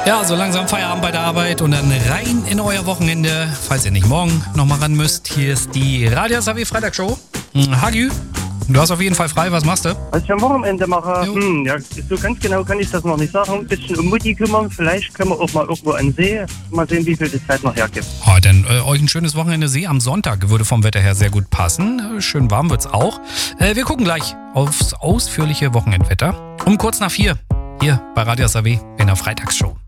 Ja, so langsam Feierabend bei der Arbeit und dann rein in euer Wochenende, falls ihr nicht morgen nochmal ran müsst. Hier ist die Radio SAW Freitagsshow. Hagi, du hast auf jeden Fall frei, was machst du? Was ich am Wochenende mache? Jo. Ja, so ganz genau kann ich das noch nicht sagen. Ein bisschen um Mutti kümmern, vielleicht können wir auch mal irgendwo an den See. Mal sehen, wie viel die Zeit noch hergibt. Oh, dann euch ein schönes Wochenende See am Sonntag würde vom Wetter her sehr gut passen. Schön warm wird's auch. Wir gucken gleich aufs ausführliche Wochenendwetter. Um kurz nach 4 hier bei Radio SAW in der Freitagsshow.